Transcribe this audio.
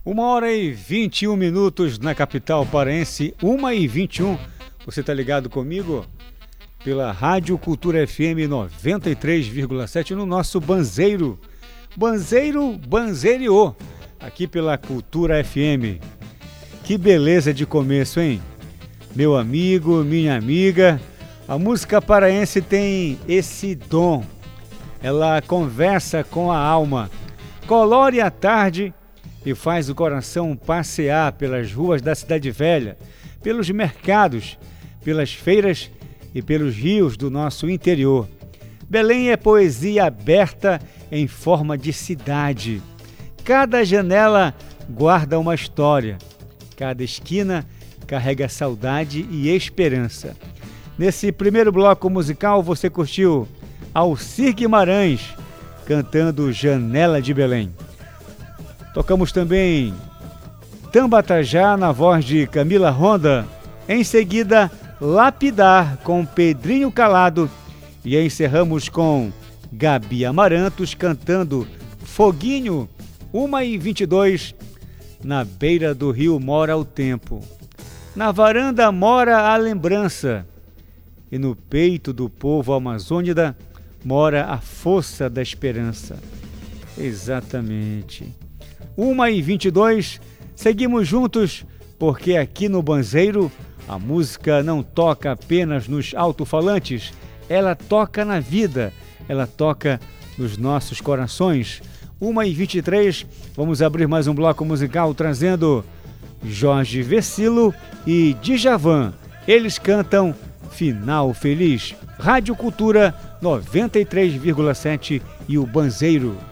1h21 na capital paraense, 1h21. Você tá ligado comigo? Pela Rádio Cultura FM 93,7 no nosso Banzeiro. Banzeiro, aqui pela Cultura FM. Que beleza de começo, hein? Meu amigo, minha amiga, a música paraense tem esse dom. Ela conversa com a alma, colore a tarde e faz o coração passear pelas ruas da Cidade Velha, pelos mercados, pelas feiras e pelos rios do nosso interior. Belém é poesia aberta em forma de cidade. Cada janela guarda uma história. Cada esquina carrega saudade e esperança. Nesse primeiro bloco musical você curtiu Alcir Guimarães cantando Janela de Belém. Tocamos também Tambatajá na voz de Camila Ronda. Em seguida, Lapidar com Pedrinho Calado. E encerramos com Gabi Amarantos cantando Foguinho. 1h22. Na beira do rio mora o tempo. Na varanda mora a lembrança. E no peito do povo amazônida mora a força da esperança. Exatamente. 1h22, seguimos juntos, porque aqui no Banzeiro a música não toca apenas nos alto-falantes, ela toca na vida, ela toca nos nossos corações. 1h23, vamos abrir mais um bloco musical trazendo Jorge Versilo e Djavan. Eles cantam Final Feliz. Rádio Cultura 93,7 e o Banzeiro.